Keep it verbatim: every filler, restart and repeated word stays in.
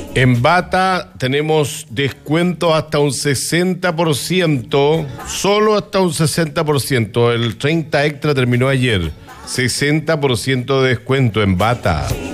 En Bata tenemos descuento hasta un sesenta por ciento, solo hasta un sesenta por ciento. El treinta extra terminó ayer. sesenta por ciento de descuento en Bata.